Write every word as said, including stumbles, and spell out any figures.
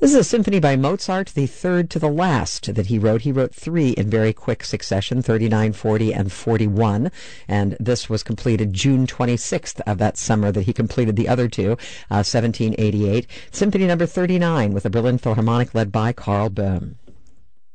This is a symphony by Mozart, the third to the last that he wrote. He wrote three in very quick succession, thirty-nine, forty, and forty-one, and this was completed June twenty-sixth of that summer that he completed the other two, uh, seventeen eighty-eight. Symphony number thirty-nine with the Berlin Philharmonic led by Karl Böhm.